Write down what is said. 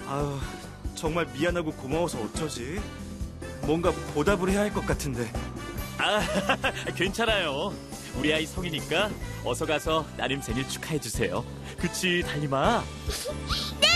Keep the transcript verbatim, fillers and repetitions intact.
아유, 정말 미안하고 고마워서 어쩌지? 뭔가 보답을 해야 할 것 같은데. 아, 괜찮아요. 우리 아이 성이니까 어서 가서 나름 생일 축하해주세요. 그치, 달림아? 네!